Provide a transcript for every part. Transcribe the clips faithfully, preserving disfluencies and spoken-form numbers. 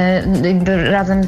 razem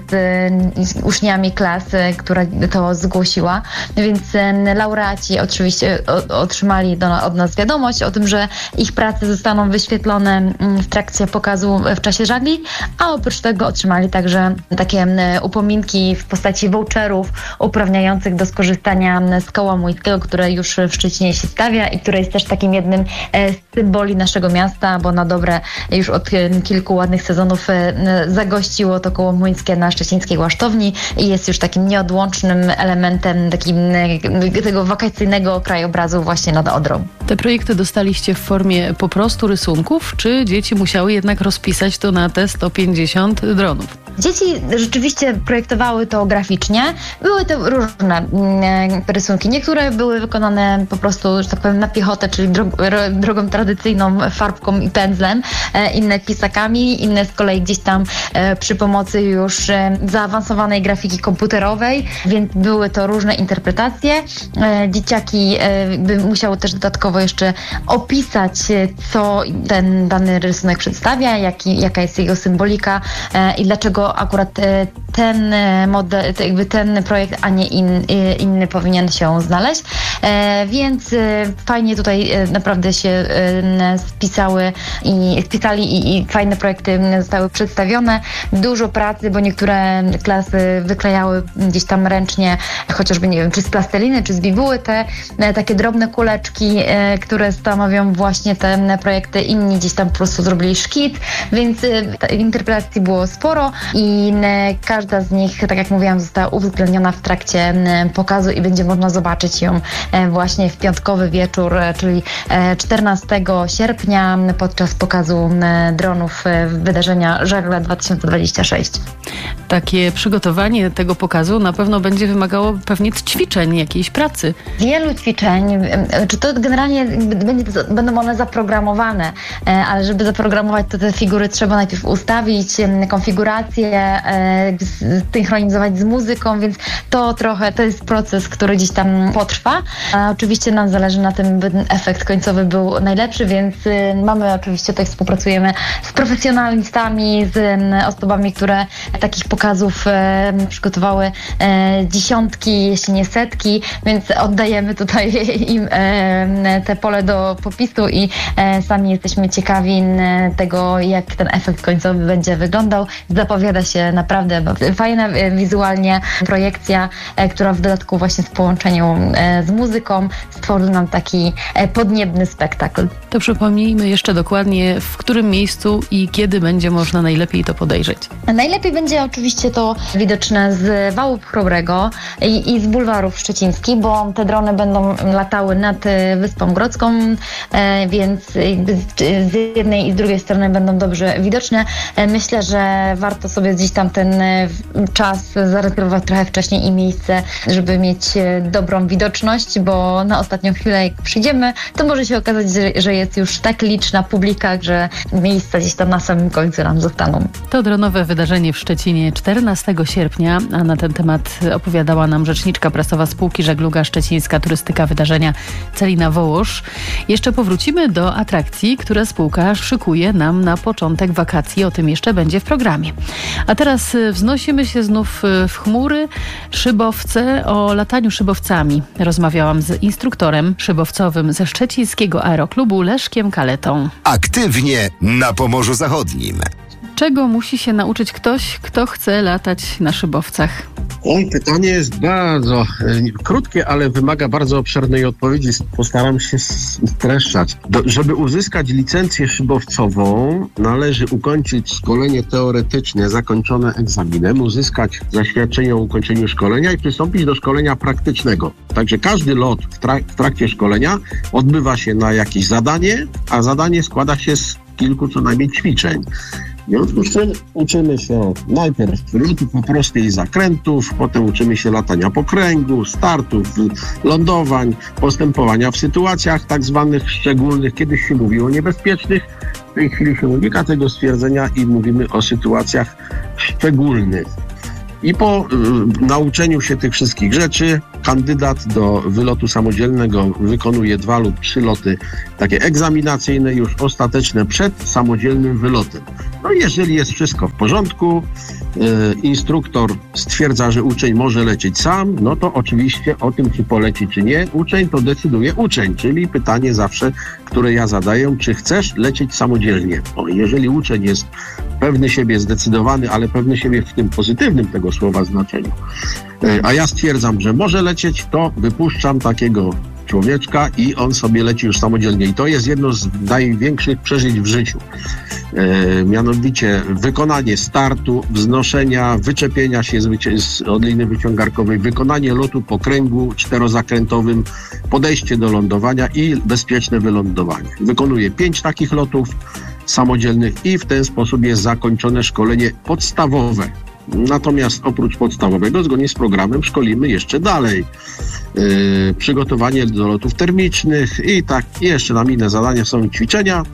z uczniami klasy, która to zgłosiła. Więc laureaci oczywiście otrzymali do, od nas wiadomość o tym, że ich prace zostaną wyświetlone w trakcie pokazu w czasie żagli, a oprócz tego otrzymali także takie upominki w postaci voucherów uprawniających do skorzystania z koła Młyńskiego, które już w Szczecinie się stawia i które jest też takim jednym z symboli naszego miasta, bo na dobre już od kilku ładnych sezonów zagościło to koło Młyńskie na szczecińskiej Łasztowni i jest już takim nieodłącznym elementem takim tego wakacyjnego krajobrazu właśnie nad Odrą. Te projekty dostaliście w formie po prostu rysunków, czy dzieci musiały jednak rozpisać to na te sto pięćdziesiąt dronów? Dzieci rzeczywiście projektowały to graficznie. Były to różne mm, rysunki. Niektóre były wykonane po prostu, że tak powiem, na piechotę, czyli drog- drogą tradycyjną, farbką i pędzlem, e, inne pisakami, inne z kolei gdzieś tam e, przy pomocy już e, zaawansowanej grafiki komputerowej, więc były to różne interpretacje. E, dzieciaki e, by musiały też dodatkowo jeszcze opisać, co ten dany rysunek przedstawia, jaki, jaka jest jego symbolika e, i dlaczego akurat ten model, jakby ten projekt, a nie in, inny powinien się znaleźć. Więc fajnie tutaj naprawdę się spisały i spisali i, i fajne projekty zostały przedstawione. Dużo pracy, bo niektóre klasy wyklejały gdzieś tam ręcznie, chociażby nie wiem, czy z plasteliny, czy z bibuły, te takie drobne kuleczki, które stanowią właśnie te projekty. Inni gdzieś tam po prostu zrobili szkic, więc interpretacji było sporo. I każda z nich, tak jak mówiłam, została uwzględniona w trakcie pokazu i będzie można zobaczyć ją właśnie w piątkowy wieczór, czyli czternastego sierpnia podczas pokazu dronów wydarzenia Żagle dwa tysiące dwadzieścia sześć. Takie przygotowanie tego pokazu na pewno będzie wymagało pewnie ćwiczeń, jakiejś pracy. Wielu ćwiczeń. Czy to generalnie będzie, będą one zaprogramowane, ale żeby zaprogramować to te figury trzeba najpierw ustawić konfigurację, synchronizować z muzyką, więc to trochę, to jest proces, który gdzieś tam potrwa. A oczywiście nam zależy na tym, by ten efekt końcowy był najlepszy, więc mamy oczywiście, tutaj współpracujemy z profesjonalistami, z osobami, które takich pokazów przygotowały dziesiątki, jeśli nie setki, więc oddajemy tutaj im te pole do popisu i sami jesteśmy ciekawi tego, jak ten efekt końcowy będzie wyglądał. Zapowiada się naprawdę fajna wizualnie projekcja, która w dodatku właśnie w połączeniu z muzyką stworzy nam taki podniebny spektakl. To przypomnijmy jeszcze dokładnie, w którym miejscu i kiedy będzie można najlepiej to podejrzeć. Najlepiej będzie oczywiście to widoczne z Wału Chrobrego i, i z bulwarów szczecińskich, bo te drony będą latały nad Wyspą Grodzką, więc z jednej i z drugiej strony będą dobrze widoczne. Myślę, że warto sobie gdzieś tam ten czas zarezerwować trochę wcześniej i miejsce, żeby mieć dobrą widoczność, bo na ostatnią chwilę jak przyjdziemy, to może się okazać, że, że jest już tak liczna publika, że miejsca gdzieś tam na samym końcu nam zostaną. To dronowe wydarzenie w Szczecinie czternastego sierpnia, a na ten temat opowiadała nam rzeczniczka prasowa spółki Żegluga Szczecińska Turystyka Wydarzenia Celina Wołosz. Jeszcze powrócimy do atrakcji, które spółka szykuje nam na początek wakacji. O tym jeszcze będzie w programie. A teraz wznosimy się znów w chmury. Szybowce, o lataniu szybowcami. Rozmawiałam z instruktorem szybowcowym ze szczecińskiego aeroklubu Leszkiem Kaletą. Aktywnie na Pomorzu Zachodnim. Czego musi się nauczyć ktoś, kto chce latać na szybowcach? Oj, pytanie jest bardzo e, krótkie, ale wymaga bardzo obszernej odpowiedzi. Postaram się streszczać. Do, żeby uzyskać licencję szybowcową, należy ukończyć szkolenie teoretyczne zakończone egzaminem, uzyskać zaświadczenie o ukończeniu szkolenia i przystąpić do szkolenia praktycznego. Także każdy lot w, trak- w trakcie szkolenia odbywa się na jakieś zadanie, a zadanie składa się z kilku co najmniej ćwiczeń. W związku z czym uczymy się najpierw lotu po prostej zakrętów, potem uczymy się latania po kręgu, startów, lądowań, postępowania w sytuacjach tak zwanych szczególnych. Kiedyś się mówiło niebezpiecznych, w tej chwili się unika tego stwierdzenia i mówimy o sytuacjach szczególnych. I po y, nauczeniu się tych wszystkich rzeczy kandydat do wylotu samodzielnego wykonuje dwa lub trzy loty takie egzaminacyjne, już ostateczne przed samodzielnym wylotem. No i jeżeli jest wszystko w porządku, y, instruktor stwierdza, że uczeń może lecieć sam, no to oczywiście o tym, czy poleci, czy nie, uczeń to decyduje uczeń, czyli pytanie zawsze, które ja zadaję, czy chcesz lecieć samodzielnie? O, jeżeli uczeń jest pewny siebie, zdecydowany, ale pewny siebie w tym pozytywnym tego słowa znaczeniu, y, a ja stwierdzam, że może lecieć, to wypuszczam takiego człowieczka i on sobie leci już samodzielnie. I to jest jedno z największych przeżyć w życiu. E, mianowicie wykonanie startu, wznoszenia, wyczepienia się z, wyci- z od liny wyciągarkowej, wykonanie lotu po kręgu czterozakrętowym, podejście do lądowania i bezpieczne wylądowanie. Wykonuje pięć takich lotów samodzielnych i w ten sposób jest zakończone szkolenie podstawowe. Natomiast oprócz podstawowego, zgodnie z programem, szkolimy jeszcze dalej. Yy, przygotowanie do lotów termicznych i tak, i jeszcze nam inne zadania są, ćwiczenia.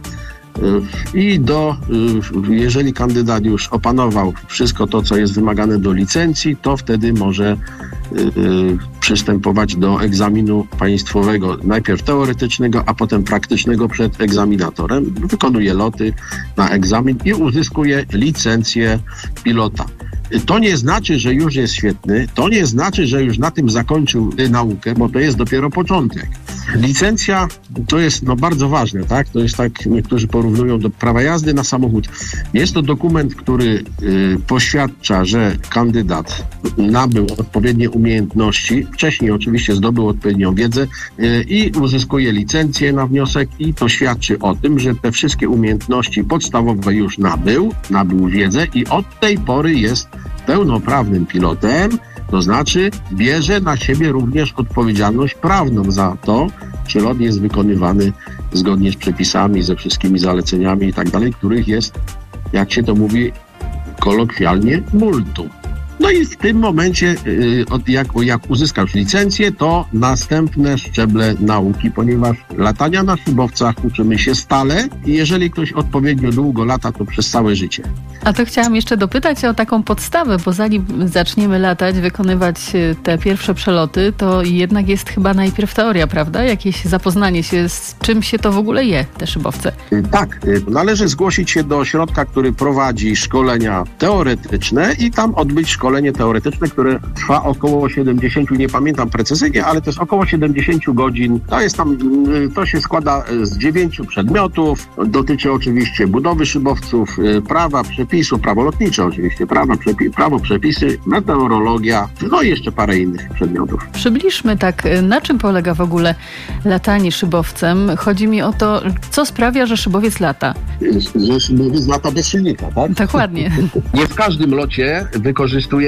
Yy, I do, yy, jeżeli kandydat już opanował wszystko to, co jest wymagane do licencji, to wtedy może yy, przystępować do egzaminu państwowego, najpierw teoretycznego, a potem praktycznego przed egzaminatorem. Wykonuje loty na egzamin i uzyskuje licencję pilota. To nie znaczy, że już jest świetny, to nie znaczy, że już na tym zakończył naukę, bo to jest dopiero początek. Licencja to jest no, bardzo ważne, tak? To jest tak, niektórzy porównują do prawa jazdy na samochód. Jest to dokument, który y, poświadcza, że kandydat nabył odpowiednie umiejętności, wcześniej oczywiście zdobył odpowiednią wiedzę y, i uzyskuje licencję na wniosek i to świadczy o tym, że te wszystkie umiejętności podstawowe już nabył, nabył wiedzę i od tej pory jest pełnoprawnym pilotem, to znaczy bierze na siebie również odpowiedzialność prawną za to, czy lot jest wykonywany zgodnie z przepisami, ze wszystkimi zaleceniami i tak dalej, których jest, jak się to mówi kolokwialnie, multum. No i w tym momencie, yy, jak, jak uzyskasz licencję, to następne szczeble nauki, ponieważ latania na szybowcach uczymy się stale i jeżeli ktoś odpowiednio długo lata, to przez całe życie. A to chciałam jeszcze dopytać o taką podstawę, bo zanim zaczniemy latać, wykonywać te pierwsze przeloty, to jednak jest chyba najpierw teoria, prawda? Jakieś zapoznanie się, z czym się to w ogóle je, te szybowce. Yy, tak, yy, należy zgłosić się do ośrodka, który prowadzi szkolenia teoretyczne i tam odbyć szkolenie Szkolenie teoretyczne, które trwa około siedemdziesiąt, nie pamiętam precyzyjnie, ale to jest około siedemdziesiąt godzin. To jest tam, to się składa z dziewięciu przedmiotów. Dotyczy oczywiście budowy szybowców, prawa, przepisu, prawo lotnicze oczywiście, prawa, przepi- prawo, przepisy, meteorologia, no i jeszcze parę innych przedmiotów. Przybliżmy tak, na czym polega w ogóle latanie szybowcem. Chodzi mi o to, co sprawia, że szybowiec lata. Że szybowiec lata bez silnika, tak? Dokładnie. Nie w każdym locie wykorzystujemy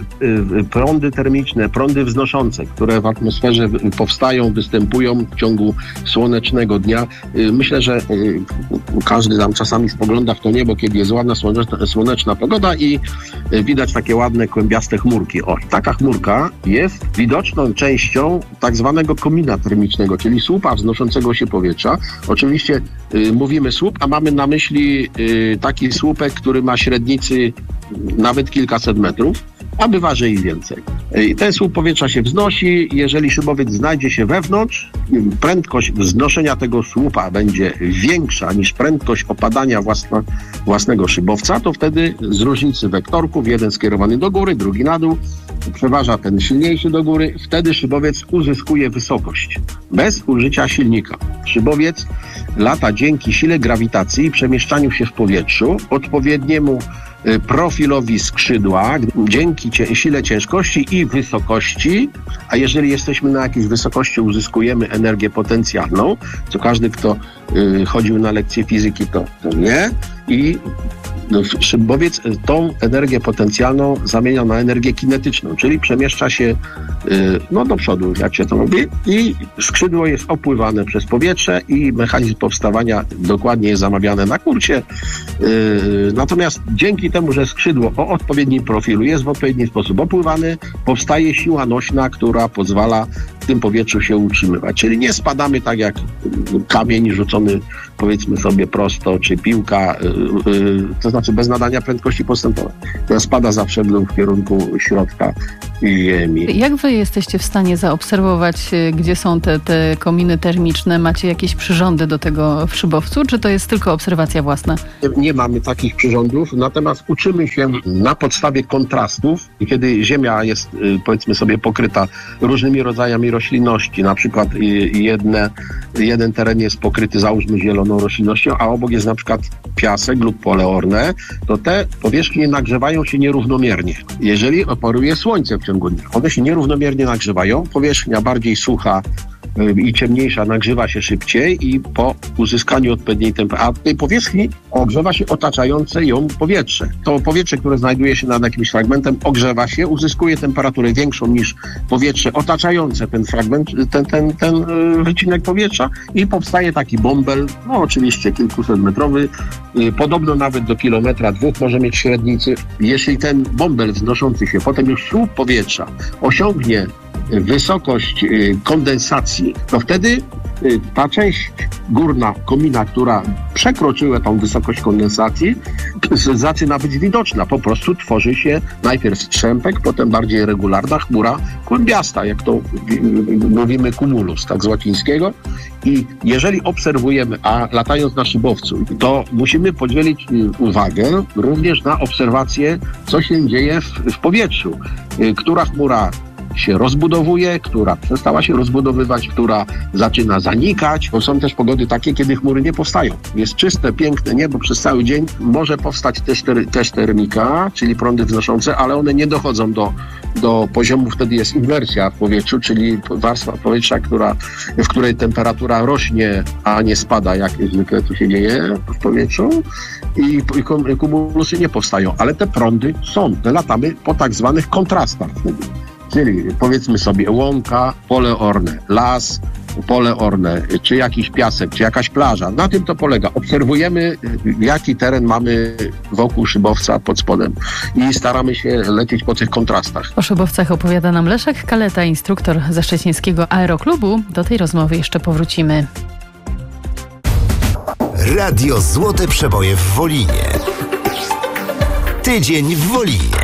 prądy termiczne, prądy wznoszące, które w atmosferze powstają, występują w ciągu słonecznego dnia. Myślę, że każdy tam czasami spogląda w to niebo, kiedy jest ładna słoneczna, słoneczna pogoda i widać takie ładne, kłębiaste chmurki. O, taka chmurka jest widoczną częścią tak zwanego komina termicznego, czyli słupa wznoszącego się powietrza. Oczywiście y, mówimy słup, a mamy na myśli y, taki słupek, który ma średnicy nawet kilkaset metrów, a bywa, że i więcej. I ten słup powietrza się wznosi, jeżeli szybowiec znajdzie się wewnątrz, prędkość wznoszenia tego słupa będzie większa niż prędkość opadania własna, własnego szybowca, to wtedy z różnicy wektorków, jeden skierowany do góry, drugi na dół, przeważa ten silniejszy do góry, wtedy szybowiec uzyskuje wysokość bez użycia silnika. Szybowiec lata dzięki sile grawitacji i przemieszczaniu się w powietrzu, odpowiedniemu profilowi skrzydła, dzięki cie- sile ciężkości i wysokości, a jeżeli jesteśmy na jakiejś wysokości, uzyskujemy energię potencjalną, co każdy, kto y, chodził na lekcje fizyki, to, to wie, i no, szybowiec tą energię potencjalną zamienia na energię kinetyczną, czyli przemieszcza się y, no, do przodu, jak się to mówi, i skrzydło jest opływane przez powietrze i mechanizm powstawania dokładnie jest zamawiany na kurcie. Y, natomiast dzięki temu, że skrzydło o odpowiednim profilu jest w odpowiedni sposób opływany, powstaje siła nośna, która pozwala w tym powietrzu się utrzymywać. Czyli nie spadamy tak jak kamień rzucony rzucony, powiedzmy sobie prosto, czy piłka, yy, yy, to znaczy bez nadania prędkości postępowej, która spada zawsze w kierunku środka ziemi. Jak wy jesteście w stanie zaobserwować, gdzie są te, te kominy termiczne? Macie jakieś przyrządy do tego w szybowcu, czy to jest tylko obserwacja własna? Nie, nie mamy takich przyrządów, natomiast uczymy się na podstawie kontrastów, kiedy ziemia jest, powiedzmy sobie, pokryta różnymi rodzajami roślinności, na przykład jedne, jeden teren jest pokryty, załóżmy, zieloną roślinnością, a obok jest na przykład piasek lub pole orne, to te powierzchnie nagrzewają się nierównomiernie. Jeżeli operuje słońce w ciągu dnia, one się nierównomiernie nagrzewają, powierzchnia bardziej sucha i ciemniejsza nagrzewa się szybciej i po uzyskaniu odpowiedniej temperatury, a tej powierzchni ogrzewa się otaczające ją powietrze. To powietrze, które znajduje się nad jakimś fragmentem, ogrzewa się, uzyskuje temperaturę większą niż powietrze otaczające ten fragment, ten, ten, ten wycinek powietrza i powstaje taki bąbel, no oczywiście kilkusetmetrowy, podobno nawet do kilometra, dwóch może mieć średnicy. Jeśli ten bąbel wznoszący się, potem już słup powietrza osiągnie wysokość kondensacji, to wtedy ta część górna komina, która przekroczyła tą wysokość kondensacji, zaczyna być widoczna. Po prostu tworzy się najpierw strzępek, potem bardziej regularna chmura kłębiasta, jak to mówimy cumulus, tak z łacińskiego. I jeżeli obserwujemy, a latając na szybowcu, to musimy podzielić uwagę również na obserwację, co się dzieje w, w powietrzu. Która chmura się rozbudowuje, która przestała się rozbudowywać, która zaczyna zanikać, bo są też pogody takie, kiedy chmury nie powstają. Jest czyste, piękne niebo przez cały dzień, może powstać też, ter, też termika, czyli prądy wznoszące, ale one nie dochodzą do, do poziomu, wtedy jest inwersja w powietrzu, czyli warstwa powietrza, która, w której temperatura rośnie, a nie spada, jak zwykle to się dzieje w powietrzu i, i kumulusy nie powstają, ale te prądy są. Latamy po tak zwanych kontrastach. Czyli powiedzmy sobie łąka, pole orne, las, pole orne, czy jakiś piasek, czy jakaś plaża. Na tym to polega. Obserwujemy, jaki teren mamy wokół szybowca pod spodem i staramy się lecieć po tych kontrastach. O szybowcach opowiada nam Leszek Kaleta, instruktor ze szczecińskiego Aeroklubu. Do tej rozmowy jeszcze powrócimy. Radio Złote Przeboje w Wolinie. Tydzień w Wolinie.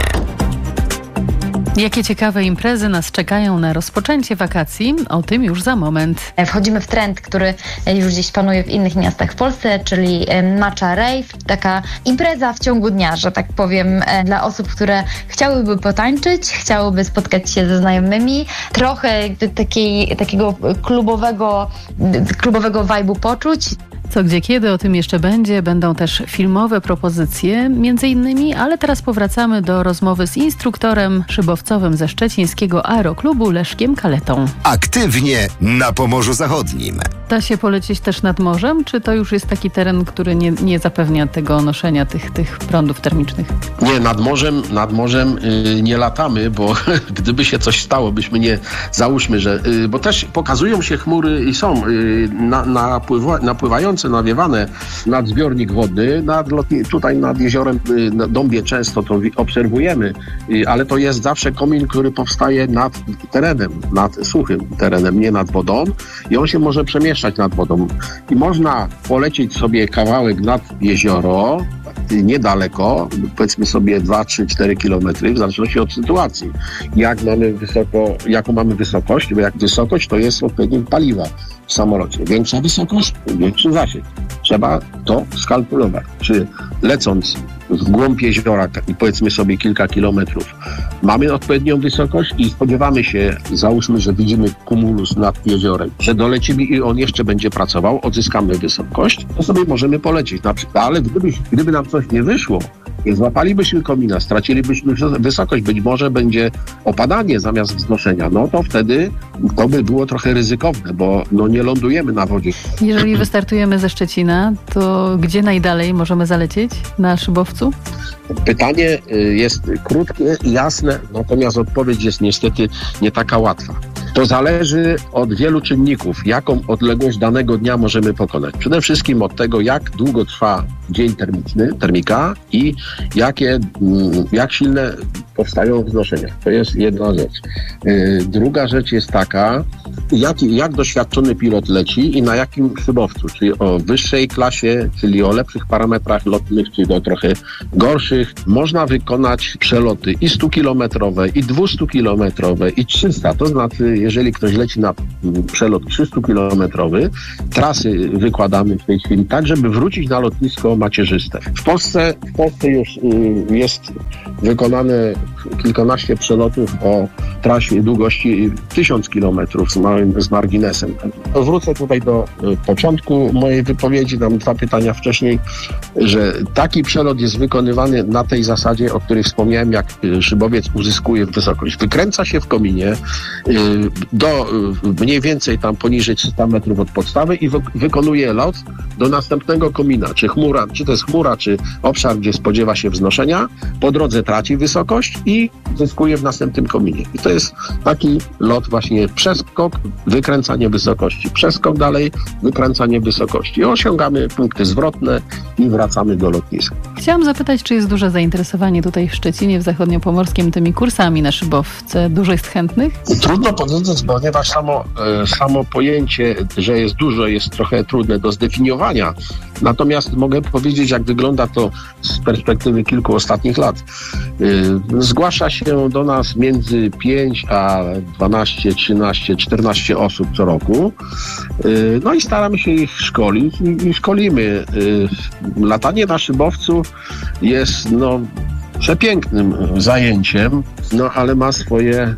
Jakie ciekawe imprezy nas czekają na rozpoczęcie wakacji? O tym już za moment. Wchodzimy w trend, który już gdzieś panuje w innych miastach w Polsce, czyli matcha rave. Taka impreza w ciągu dnia, że tak powiem, dla osób, które chciałyby potańczyć, chciałyby spotkać się ze znajomymi, trochę takiej, takiego klubowego, klubowego vibe'u poczuć. Co, gdzie, kiedy, o tym jeszcze będzie. Będą też filmowe propozycje, między innymi, ale teraz powracamy do rozmowy z instruktorem szybowcowym ze szczecińskiego Aeroklubu Leszkiem Kaletą. Aktywnie na Pomorzu Zachodnim. Da się polecieć też nad morzem, czy to już jest taki teren, który nie, nie zapewnia tego noszenia tych, tych prądów termicznych? Nie, nad morzem, nad morzem yy, nie latamy, bo gdyby się coś stało, byśmy nie, załóżmy, że, yy, bo też pokazują się chmury i są yy, na, napływa, napływające, nawiewane nad zbiornik wodny, nad lotni- tutaj nad jeziorem yy, na Dąbie często to obserwujemy, yy, ale to jest zawsze komin, który powstaje nad terenem, nad suchym terenem, nie nad wodą i on się może przemieszczać nad wodą. I można polecieć sobie kawałek nad jezioro, niedaleko, powiedzmy sobie dwa, trzy, cztery kilometry, w zależności od sytuacji. Jak mamy wysoko, jaką mamy wysokość, bo jak wysokość to jest odpowiednik paliwa w samolocie. Większa wysokość, większy zasięg. Trzeba to skalkulować. Czy lecąc w głąb jeziora i powiedzmy sobie kilka kilometrów, mamy odpowiednią wysokość i spodziewamy się, załóżmy, że widzimy cumulus nad jeziorem, że dolecimy i on jeszcze będzie pracował, odzyskamy wysokość, to sobie możemy polecieć na przykład, ale gdyby, gdyby nam coś nie wyszło, nie złapalibyśmy komina, stracilibyśmy wysokość, być może będzie opadanie zamiast wznoszenia, no to wtedy to by było trochę ryzykowne, bo no nie lądujemy na wodzie. Jeżeli wystartujemy ze Szczecina, to gdzie najdalej możemy zalecieć na szybowcu? Pytanie jest krótkie i jasne, natomiast odpowiedź jest niestety nie taka łatwa. To zależy od wielu czynników, jaką odległość danego dnia możemy pokonać. Przede wszystkim od tego, jak długo trwa dzień termiczny, termika i jakie, jak silne powstają wznoszenia. To jest jedna rzecz. Yy, druga rzecz jest taka, jak, jak doświadczony pilot leci i na jakim szybowcu, czyli o wyższej klasie, czyli o lepszych parametrach lotnych, czy o trochę gorszych. Można wykonać przeloty i stukilometrowe, i dwustukilometrowe, i trzysta. To znaczy, jeżeli ktoś leci na przelot trzystukilometrowy, trasy wykładamy w tej chwili tak, żeby wrócić na lotnisko macierzyste. W Polsce, w Polsce już y, jest wykonane kilkanaście przelotów o trasie długości tysiąc kilometrów z małym z marginesem. Wrócę tutaj do y, początku mojej wypowiedzi, tam dwa pytania wcześniej, że taki przelot jest wykonywany na tej zasadzie, o której wspomniałem, jak y, szybowiec uzyskuje wysokość. Wykręca się w kominie y, do y, mniej więcej tam poniżej trzysta metrów od podstawy i wy, wykonuje lot do następnego komina, czy chmura, czy to jest chmura, czy obszar, gdzie spodziewa się wznoszenia, po drodze traci wysokość i zyskuje w następnym kominie. I to jest taki lot właśnie przeskok, wykręcanie wysokości, przeskok dalej, wykręcanie wysokości. I osiągamy punkty zwrotne i wracamy do lotniska. Chciałam zapytać, czy jest duże zainteresowanie tutaj w Szczecinie, w Zachodniopomorskim, tymi kursami na szybowce? Dużo jest chętnych? Trudno powiedzieć, ponieważ samo, samo pojęcie, że jest dużo, jest trochę trudne do zdefiniowania. Natomiast mogę powiedzieć, jak wygląda to z perspektywy kilku ostatnich lat. Zgłasza się do nas między pięć a dwanaście, trzynaście, czternaście osób co roku. No i staramy się ich szkolić i szkolimy. Latanie na szybowcu jest no, przepięknym zajęciem, no ale ma swoje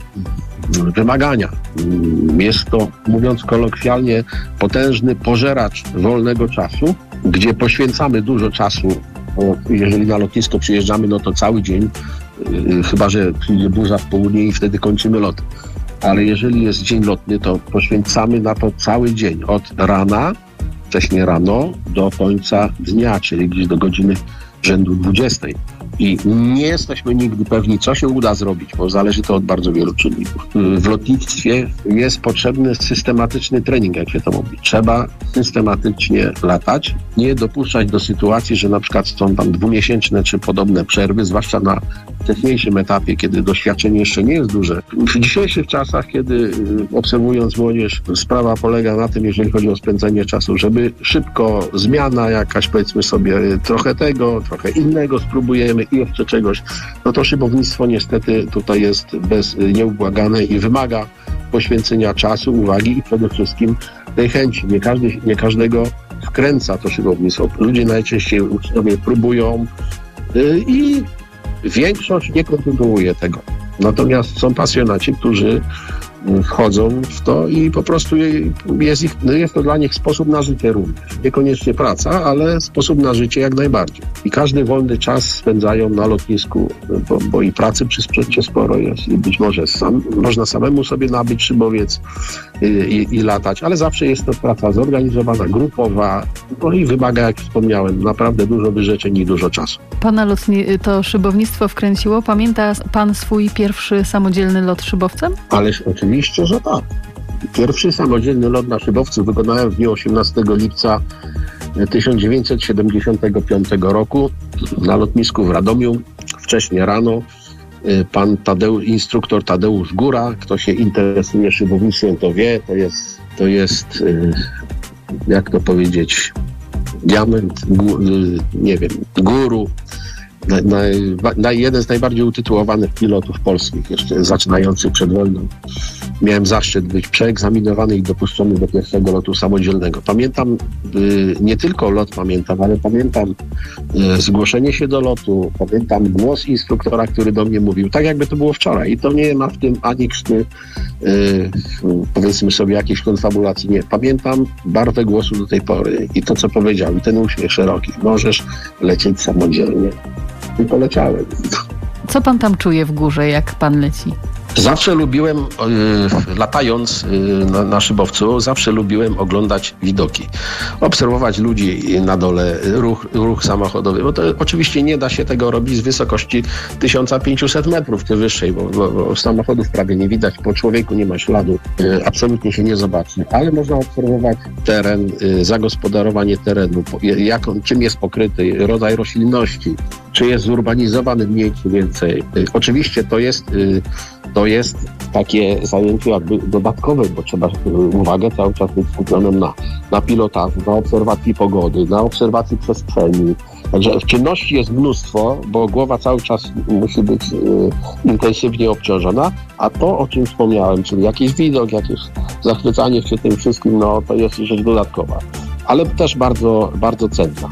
wymagania. Jest to, mówiąc kolokwialnie, potężny pożeracz wolnego czasu, gdzie poświęcamy dużo czasu. Jeżeli na lotnisko przyjeżdżamy, no to cały dzień, yy, chyba że przyjdzie burza w południe i wtedy kończymy lot. Ale jeżeli jest dzień lotny, to poświęcamy na to cały dzień. Od rana, wcześniej rano, do końca dnia, czyli gdzieś do godziny rzędu dwudziestej. I nie jesteśmy nigdy pewni, co się uda zrobić, bo zależy to od bardzo wielu czynników. W lotnictwie jest potrzebny systematyczny trening, jak się to mówi. Trzeba systematycznie latać, nie dopuszczać do sytuacji, że na przykład są tam dwumiesięczne czy podobne przerwy, zwłaszcza na wcześniejszym etapie, kiedy doświadczenie jeszcze nie jest duże. W dzisiejszych czasach, kiedy obserwując młodzież, sprawa polega na tym, jeżeli chodzi o spędzenie czasu, żeby szybko zmiana jakaś, powiedzmy sobie, trochę tego, trochę innego spróbujemy i jeszcze czegoś, no to szybownictwo niestety tutaj jest bez nieubłagane i wymaga poświęcenia czasu, uwagi i przede wszystkim tej chęci. Nie, każdy, nie każdego wkręca to szybownictwo. Ludzie najczęściej uczniowie próbują yy, i większość nie kontynuuje tego. Natomiast są pasjonaci, którzy wchodzą w to i po prostu jest, ich, jest to dla nich sposób na życie również. Niekoniecznie praca, ale sposób na życie jak najbardziej. I każdy wolny czas spędzają na lotnisku, bo, bo i pracy przy sprzęcie sporo jest i być może sam, można samemu sobie nabyć szybowiec i, i, i latać, ale zawsze jest to praca zorganizowana, grupowa, no i wymaga, jak wspomniałem, naprawdę dużo wyrzeczeń i dużo czasu. Pana lotni- to szybownictwo wkręciło? Pamięta pan swój pierwszy samodzielny lot szybowcem? Ależ oczywiście, że tak. Pierwszy samodzielny lot na szybowcu wykonałem w dniu osiemnastego lipca tysiąc dziewięćset siedemdziesiątego piątego roku na lotnisku w Radomiu. Wcześnie rano pan Tadeusz, instruktor Tadeusz Góra, kto się interesuje szybownictwem, to wie, to jest, to jest jak to powiedzieć, diament, gó, nie wiem, guru, na, na, na jeden z najbardziej utytułowanych pilotów polskich, jeszcze zaczynających przed wojną. Miałem zaszczyt być przeegzaminowany i dopuszczony do pierwszego lotu samodzielnego. Pamiętam, y, nie tylko lot pamiętam, ale pamiętam y, zgłoszenie się do lotu, pamiętam głos instruktora, który do mnie mówił, tak jakby to było wczoraj. I to nie ma w tym ani krzty, y, powiedzmy sobie, jakiejś konfabulacji. Nie. Pamiętam barwę głosu do tej pory i to, co powiedział, i ten uśmiech szeroki. Możesz lecieć samodzielnie. I poleciałem. Co pan tam czuje w górze, jak pan leci? Zawsze lubiłem, yy, latając yy, na, na szybowcu, zawsze lubiłem oglądać widoki. Obserwować ludzi na dole, ruch, ruch samochodowy. Bo to oczywiście nie da się tego robić z wysokości tysiąc pięćset metrów czy wyższej, bo, bo, bo samochodów prawie nie widać, po człowieku nie ma śladu, yy, absolutnie się nie zobaczy. Ale można obserwować teren, yy, zagospodarowanie terenu, jak on, czym jest pokryty, rodzaj roślinności, czy jest zurbanizowany mniej czy więcej. Yy, oczywiście to jest... Yy, To jest takie zajęcie jakby dodatkowe, bo trzeba uwagę cały czas być skupioną na, na pilotażu, na obserwacji pogody, na obserwacji przestrzeni. Także czynności jest mnóstwo, bo głowa cały czas musi być y, intensywnie obciążona, a to, o czym wspomniałem, czyli jakiś widok, jakieś zachwycanie się tym wszystkim, no to jest rzecz dodatkowa, ale też bardzo, bardzo cenna.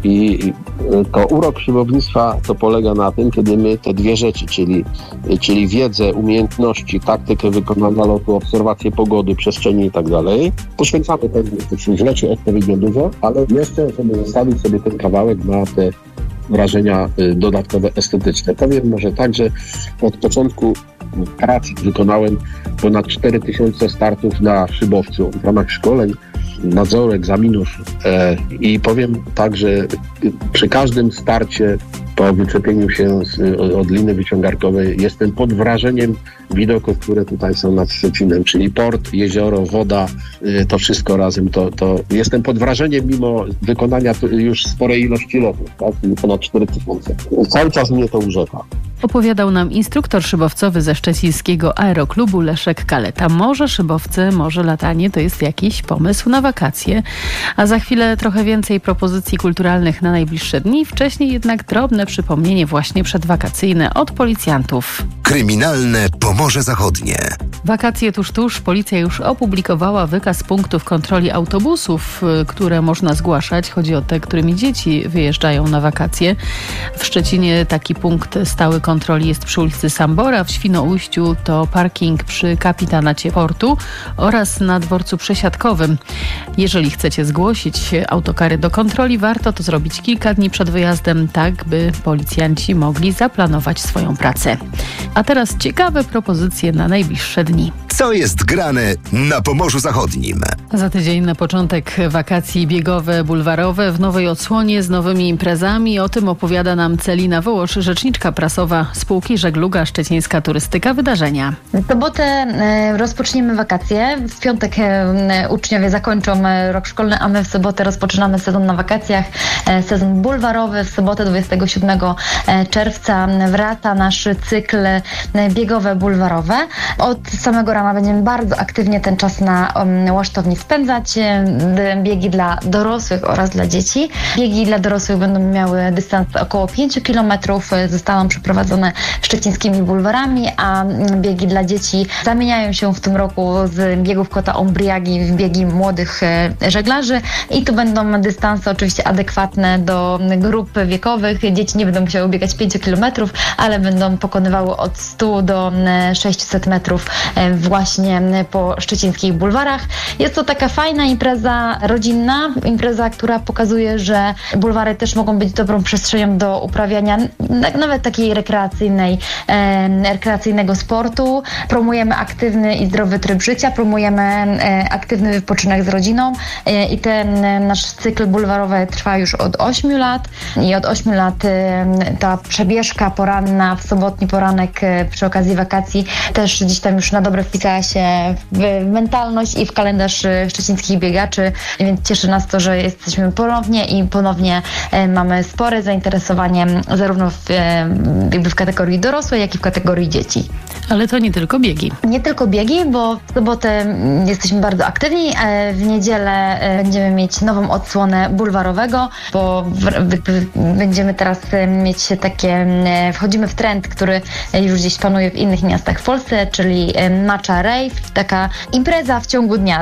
I to urok szybownictwa to polega na tym, kiedy my te dwie rzeczy, czyli, czyli wiedzę, umiejętności, taktykę wykonania lotu, obserwację pogody, przestrzeni i tak dalej, poświęcamy pewnie rzeczy odpowiednio dużo, ale jeszcze, żeby zostawić sobie ten kawałek na te wrażenia dodatkowe, estetyczne. Powiem może tak, że od początku pracy wykonałem ponad cztery tysiące startów na szybowcu w ramach szkoleń, nadzoru, egzaminów e, i powiem tak, że przy każdym starcie po wyczepieniu się z, od liny wyciągarkowej jestem pod wrażeniem widoków, które tutaj są nad Szczecinem, czyli port, jezioro, woda, e, to wszystko razem, to, to jestem pod wrażeniem mimo wykonania już sporej ilości lotów, tak? Ponad cztery tysiące. Cały czas mnie to urzeka. Opowiadał nam instruktor szybowcowy ze szczecińskiego aeroklubu Leszek Kaleta. Może szybowce, może latanie to jest jakiś pomysł na wakacje. A za chwilę trochę więcej propozycji kulturalnych na najbliższe dni. Wcześniej jednak drobne przypomnienie właśnie przedwakacyjne od policjantów. Kryminalne Pomorze Zachodnie. Wakacje tuż, tuż. Policja już opublikowała wykaz punktów kontroli autobusów, które można zgłaszać. Chodzi o te, którymi dzieci wyjeżdżają na wakacje. W Szczecinie taki punkt stały kontroli jest przy ulicy Sambora, w Świnoujściu to parking przy kapitanacie portu oraz na dworcu przesiadkowym. Jeżeli chcecie zgłosić autokary do kontroli, warto to zrobić kilka dni przed wyjazdem, tak by policjanci mogli zaplanować swoją pracę. A teraz ciekawe propozycje na najbliższe dni. Co jest grane na Pomorzu Zachodnim? Za tydzień na początek wakacji biegowe, bulwarowe w nowej odsłonie z nowymi imprezami. O tym opowiada nam Celina Wołosz, rzeczniczka prasowa spółki Żegluga Szczecińska Turystyka Wydarzenia. W sobotę e, rozpoczniemy wakacje. W piątek e, uczniowie zakończą e, rok szkolny, a my w sobotę rozpoczynamy sezon na wakacjach. E, sezon bulwarowy. W sobotę dwudziestego siódmego czerwca wraca nasz cykl e, biegowe, bulwarowe. Od samego rana będziemy bardzo aktywnie ten czas na um, łasztowni spędzać. E, biegi dla dorosłych oraz dla dzieci. Biegi dla dorosłych będą miały dystans około pięć kilometrów. E, zostaną przeprowadzone szczecińskimi bulwarami, a biegi dla dzieci zamieniają się w tym roku z biegów Kota Ombriagi w biegi młodych żeglarzy i tu będą dystanse oczywiście adekwatne do grup wiekowych. Dzieci nie będą musiały biegać pięć kilometrów, ale będą pokonywały od stu do sześciuset metrów właśnie po szczecińskich bulwarach. Jest to taka fajna impreza rodzinna, impreza, która pokazuje, że bulwary też mogą być dobrą przestrzenią do uprawiania nawet takiej rekreacyjnej, e, rekreacyjnego sportu. Promujemy aktywny i zdrowy tryb życia, promujemy e, aktywny wypoczynek z rodziną e, i ten e, nasz cykl bulwarowy trwa już od ośmiu lat i od ośmiu lat e, ta przebieżka poranna w sobotni poranek e, przy okazji wakacji też gdzieś tam już na dobre wpisała się w mentalność i w kalendarz e, szczecińskich biegaczy, więc cieszy nas to, że jesteśmy ponownie i ponownie e, mamy spore zainteresowanie zarówno w, e, jakby w kategorii dorosłej, jak i w kategorii dzieci. Ale to nie tylko biegi. Nie tylko biegi, bo w sobotę jesteśmy bardzo aktywni. W niedzielę będziemy mieć nową odsłonę bulwarowego, bo w, w, będziemy teraz mieć takie, wchodzimy w trend, który już gdzieś panuje w innych miastach w Polsce, czyli Matcha Rave, taka impreza w ciągu dnia, że tak powiem.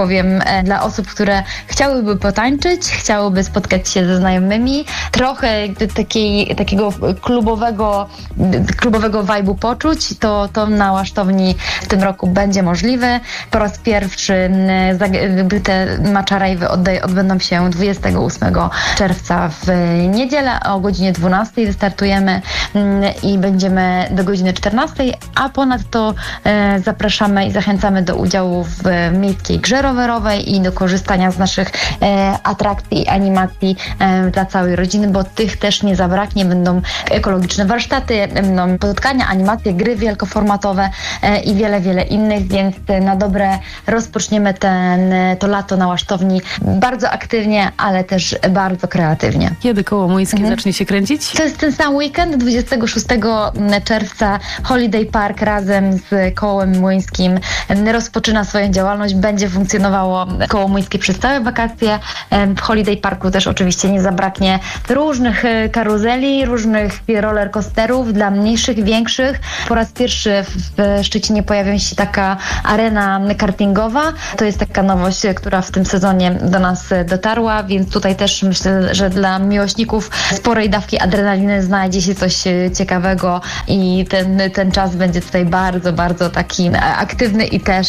powiem, dla osób, które chciałyby potańczyć, chciałyby spotkać się ze znajomymi, trochę takiej, takiego klubowego, klubowego vibe'u poczuć, to, to na Łasztowni w tym roku będzie możliwe. Po raz pierwszy te matcha rave'y odbędą się dwudziestego ósmego czerwca w niedzielę, o godzinie dwunastej wystartujemy i będziemy do godziny czternastej, a ponadto e, zapraszamy i zachęcamy do udziału w miejskiej grze rowerowej i do korzystania z naszych e, atrakcji i animacji e, dla całej rodziny, bo tych też nie zabraknie. Będą ekologiczne warsztaty, będą spotkania, animacje, gry wielkoformatowe e, i wiele, wiele innych, więc na dobre rozpoczniemy ten, to lato na Łasztowni bardzo aktywnie, ale też bardzo kreatywnie. Kiedy Koło Młyńskie Mhm. zacznie się kręcić? To jest ten sam weekend, dwudziestego szóstego czerwca Holiday Park razem z Kołem Młyńskim rozpoczyna swoją działalność. Będzie funkcjonowało Koło Młyńskie przez całe wakacje. W Holiday Parku też oczywiście nie zabraknie różnych karuzeli, różnych roller coasterów dla mniejszych, większych. Po raz pierwszy w Szczecinie pojawia się taka arena kartingowa. To jest taka nowość, która w tym sezonie do nas dotarła, więc tutaj też myślę, że dla miłośników sporej dawki adrenaliny znajdzie się coś ciekawego i ten, ten czas będzie tutaj bardzo, bardzo taki aktywny i też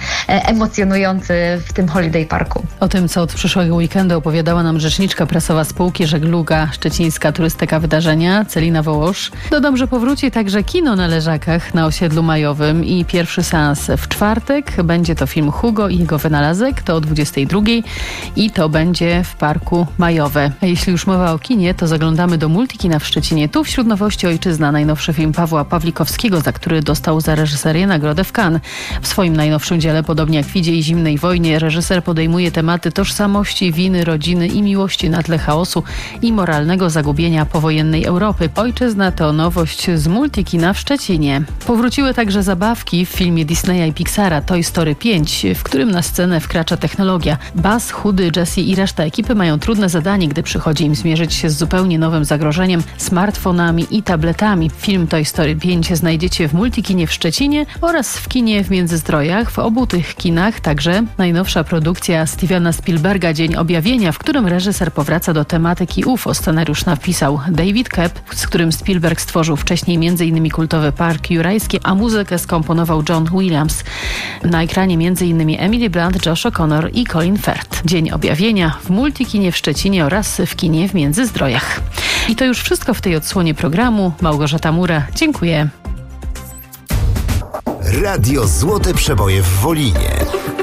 emocjonujący w tym Holiday Parku. O tym, co od przyszłego weekendu opowiadała nam rzeczniczka prasowa spółki Żegluga Szczecińska Turystyka Wydarzenia Celina Wołosz. Dodam, że powróci także kino na Leżakach na osiedlu majowym i pierwszy seans w czwartek. Będzie to film Hugo i jego wynalazek, to o dwudziestej drugiej i to będzie w Parku Majowe. A jeśli już mowa o kinie, to zaglądamy do Multikina w Szczecinie. Tu wśród nowości Ojczyzna, najnowszy film Pawła Pawlikowskiego, za który dostał za reżyserię nagrodę w Cannes. W swoim najnowszym dziele, podobnie jak w Fidzie i Zimnej Wojnie, reżyser podejmuje tematy tożsamości, winy, rodziny i miłości na tle chaosu i moralnego zagubienia powojennej Europy. Ojczyzna to nowość z Multikina w Szczecinie. Powróciły także zabawki w filmie Disneya i Pixara Toy Story pięć, w którym na scenę wkracza technologia. Buzz, Chudy, Jessie i reszta ekipy mają trudne zadanie, gdy przychodzi im zmierzyć się z zupełnie nowym zagrożeniem, smartfonami i tabletami. Film Toy Story pięć znajdziecie w Multikinie w Szczecinie oraz w kinie w Międzyzdrojach. W obu tych kinach także najnowsza produkcja Stevena Spielberga Dzień Objawienia, w którym reżyser powraca do tematyki U F O. Scenariusz napisał David Koepp, z którym Spielberg stworzył wcześniej między innymi kultowy Park Jurajski, a muzykę skomponował John Williams. Na ekranie między innymi Emily Blunt, Josh O'Connor i Colin Firth. Dzień Objawienia w Multikinie w Szczecinie oraz w kinie w Międzyzdrojach. I to już wszystko w tej odsłonie programu. Małgorzata Mura, dziękuję. Radio Złote Przeboje w Wolinie.